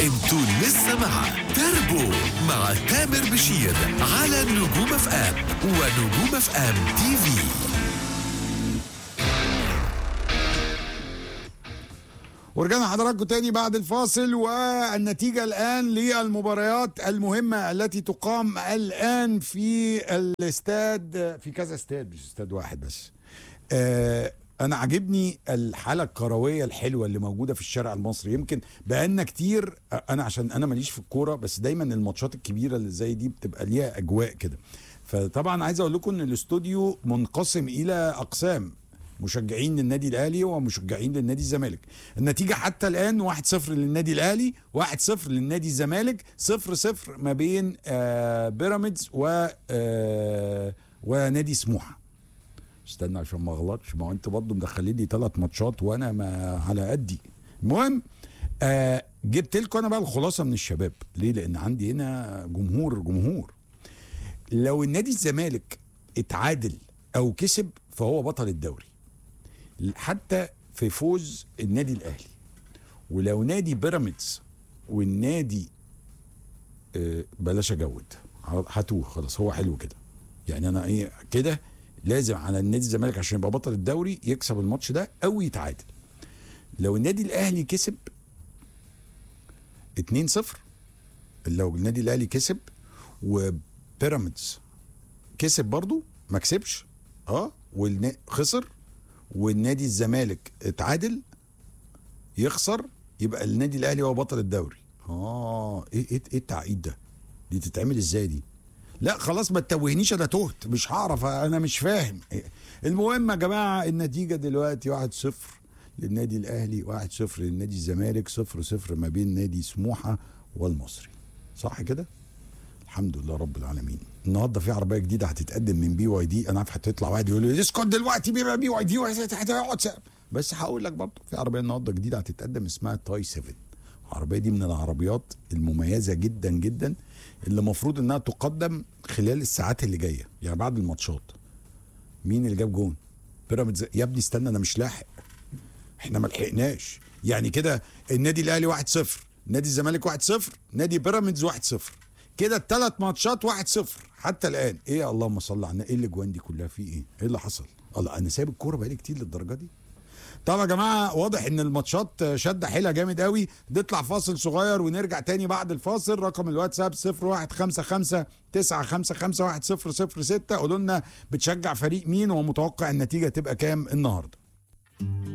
انتوا لسه مع تربو مع تامر بشير على نجوم اف ام ونجوم اف ام تي في. ورجعنا حضراتكم تاني بعد الفاصل، والنتيجة الآن للمباريات المهمة التي تقام الآن في الاستاد، في كذا استاد مش استاد واحد بس. أنا عجبني الحالة الكروية الحلوة اللي موجودة في الشارع المصري. يمكن بقالنا كتير، أنا عشان أنا ماليش في الكورة، بس دايما الماتشات الكبيرة اللي زي دي بتبقى ليها أجواء كده. فطبعا عايز أقول لكم إن الاستوديو منقسم إلى أقسام، مشجعين للنادي الاهلي ومشجعين للنادي الزمالك. النتيجه حتى الان 1-0 للنادي الاهلي، 1-0 للنادي الزمالك، 0-0 ما بين بيراميدز ونادي سموحه. استنى عشان ما اغلطش، ما هو انتوا برضه مدخلين لي 3 ماتشات وانا ما على قدي. المهم جبت لكم انا بقى الخلاصه من الشباب. ليه؟ لان عندي هنا جمهور. لو النادي الزمالك اتعادل او كسب فهو بطل الدوري حتى في فوز النادي الاهلي. ولو نادي بيراميدز والنادي بلاش اجود، هاتوه خلاص، هو حلو كده. يعني انا كده لازم على النادي الزمالك عشان يبقى بطل الدوري يكسب الماتش ده او يتعادل. لو النادي الاهلي كسب 2-0، لو النادي الاهلي كسب وبيراميدز كسب برضو ما كسبش خسر، والنادي الزمالك اتعادل يخسر، يبقى النادي الاهلي هو بطل الدوري. ايه التعقيد ده؟ دي تتعمل ازاي دي؟ لا خلاص ما تتوهنيش، انا تهت مش هعرف، انا مش فاهم. المهم يا جماعه النتيجه دلوقتي 1-0 للنادي الاهلي، 1-0 للنادي الزمالك، 0-0 ما بين نادي سموحه والمصري. صح كده؟ الحمد لله رب العالمين. النهارده في عربيه جديده هتتقدم من BYD. انا عارف هتطلع واحد يقول لي اسكت دلوقتي BYD هتقعد، بس هقول لك برضه في عربيه النهارده جديده هتتقدم اسمها تاي 7. العربيه دي من العربيات المميزه جدا جدا اللي المفروض انها تقدم خلال الساعات اللي جايه، يعني بعد الماتشات. مين اللي جاب جون؟ بيراميدز. يا ابني استنى انا مش لاحق، احنا ما لحقناش. يعني كده النادي الاهلي 1-0، نادي الزمالك 1-0، نادي بيراميدز 1-0، كده ال3 ماتشات 1-0 حتى الان. ايه اللهم صل على النبي، ايه الاجوان دي كلها؟ في ايه اللي حصل؟ الله، انا سايب الكوره بقالي كتير للدرجه دي؟ طب يا جماعه واضح ان الماتشات شد حيلها جامد قوي. نطلع فاصل صغير ونرجع تاني بعد الفاصل. رقم الواتساب 0155 955 1006. قولوا لنا بتشجع فريق مين ومتوقع النتيجه تبقى كام النهارده.